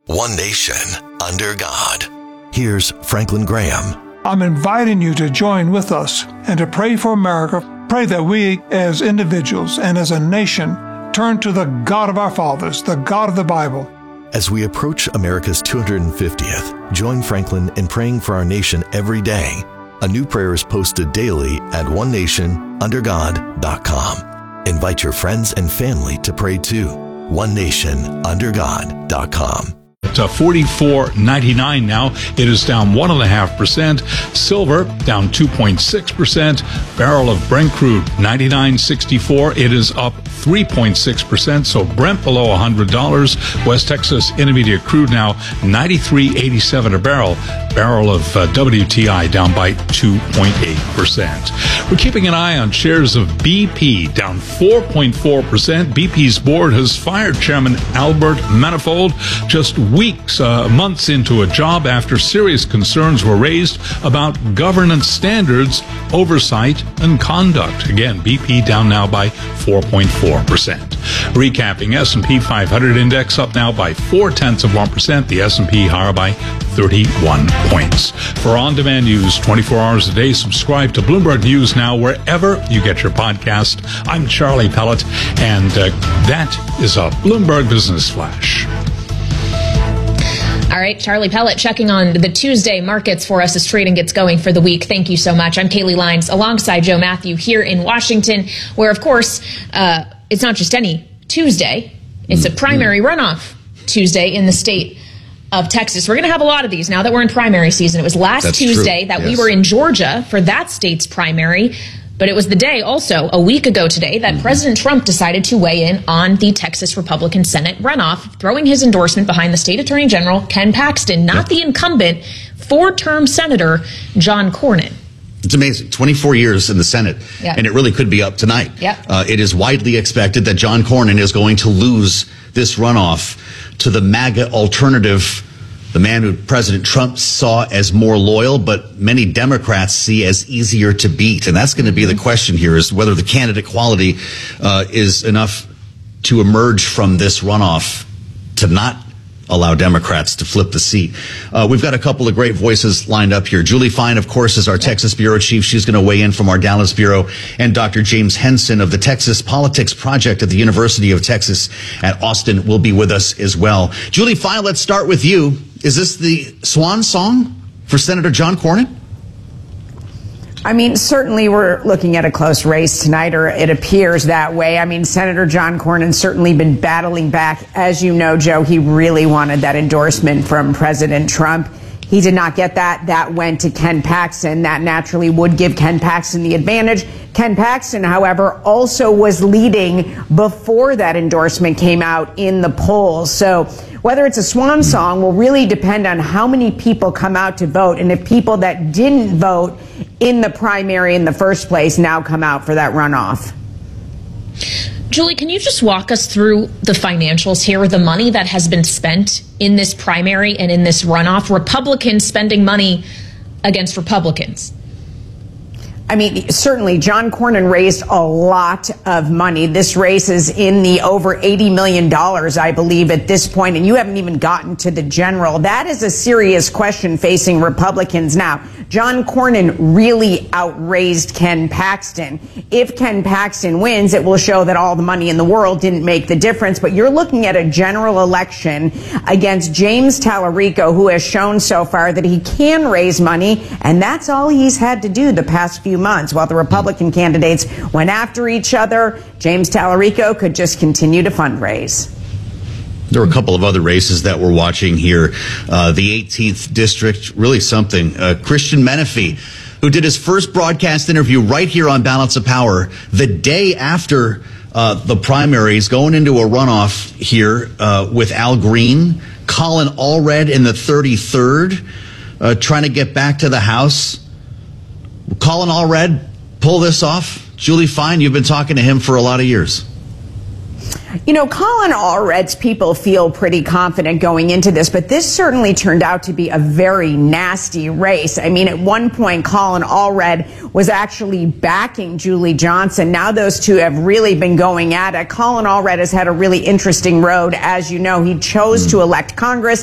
One nation, under God. Here's Franklin Graham. I'm inviting you to join with us and to pray for America. Pray that we, as individuals and as a nation, turn to the God of our fathers, the God of the Bible. As we approach America's 250th, join Franklin in praying for our nation every day. A new prayer is posted daily at onenationundergod.com. Invite your friends and family to pray too. onenationundergod.com. It's $44.99 now. It is down 1.5%. Silver down 2.6%. Barrel of Brent crude $99.64. It is up 3.6%. So Brent below $100. West Texas Intermediate crude now $93.87 a barrel. Barrel of WTI down by 2.8%. We're keeping an eye on shares of BP down 4.4%. BP's board has fired Chairman Albert Manifold just months into a job after serious concerns were raised about governance standards, oversight, and conduct. Again, BP down now by 4.4%. Recapping, S&P 500 index up now by 0.4%. The S&P higher by 31 points. For on-demand news 24 hours a day, subscribe to Bloomberg News Now wherever you get your podcast. I'm Charlie Pellet, and that is a Bloomberg Business Flash. All right, Charlie Pellet checking on the Tuesday markets for us as trading gets going for the week. Thank you so much. I'm Kaylee Lyons alongside Joe Matthew here in Washington, where, of course, it's not just any Tuesday. It's a primary runoff Tuesday in the state of Texas. We're going to have a lot of these now that we're in primary season. It was last Tuesday that we were in Georgia for that state's primary. But it was the day also, a week ago today, that President Trump decided to weigh in on the Texas Republican Senate runoff, throwing his endorsement behind the state attorney general, Ken Paxton, not the incumbent, four-term Senator John Cornyn. It's amazing. 24 years in the Senate, and it really could be up tonight. It is widely expected that John Cornyn is going to lose this runoff to the MAGA alternative, the man who President Trump saw as more loyal, but many Democrats see as easier to beat. And that's going to be the question here, is whether the candidate quality is enough to emerge from this runoff to not allow Democrats to flip the seat. We've got a couple of great voices lined up here. Julie Fine, of course, is our Texas bureau chief. She's going to weigh in from our Dallas bureau. And Dr. James Henson of the Texas Politics Project at the University of Texas at Austin will be with us as well. Julie Fine, let's start with you. Is this the swan song for Senator John Cornyn? I mean, certainly we're looking at a close race tonight, or it appears that way. I mean, Senator John Cornyn's certainly been battling back. As you know, Joe, he really wanted that endorsement from President Trump. He did not get that. That went to Ken Paxton. That naturally would give Ken Paxton the advantage. Ken Paxton, however, also was leading before that endorsement came out in the polls. So whether it's a swan song will really depend on how many people come out to vote, and if people that didn't vote in the primary in the first place now come out for that runoff. Julie, can you just walk us through the financials here, the money that has been spent in this primary and in this runoff? Republicans spending money against Republicans. I mean, certainly John Cornyn raised a lot of money. This race is in the over $80 million, I believe, at this point, and you haven't even gotten to the general. That is a serious question facing Republicans now. John Cornyn really outraised Ken Paxton. If Ken Paxton wins, it will show that all the money in the world didn't make the difference. But you're looking at a general election against James Tallarico, who has shown so far that he can raise money, and that's all he's had to do the past few months. While the Republican candidates went after each other, James Tallarico could just continue to fundraise. There are a couple of other races that we're watching here. The 18th district, really something. Christian Menefee, who did his first broadcast interview right here on Balance of Power the day after the primaries, going into a runoff here with Al Green, Colin Allred in the 33rd, trying to get back to the House. Will Colin Allred pull this off? Julie Fine, you've been talking to him for a lot of years. You know, Colin Allred's people feel pretty confident going into this, but this certainly turned out to be a very nasty race. I mean, at one point, Colin Allred was actually backing Julie Johnson. Now those two have really been going at it. Colin Allred has had a really interesting road. As you know, he chose to elect Congress